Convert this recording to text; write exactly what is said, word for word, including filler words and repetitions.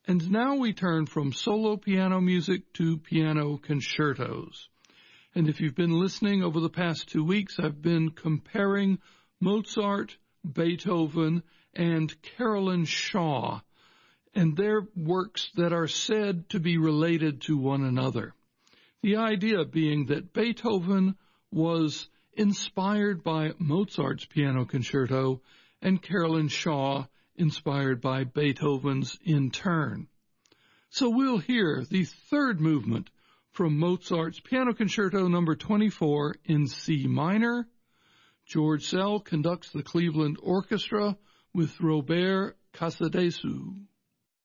And now we turn from solo piano music to piano concertos. And if you've been listening over the past two weeks, I've been comparing Mozart, Beethoven, and Carolyn Shaw, and their works that are said to be related to one another. The idea being that Beethoven was inspired by Mozart's piano concerto and Carolyn Shaw inspired by Beethoven's in turn. So we'll hear the third movement from Mozart's Piano Concerto number twenty-four in C minor. George Szell conducts the Cleveland Orchestra with Robert Casadesus.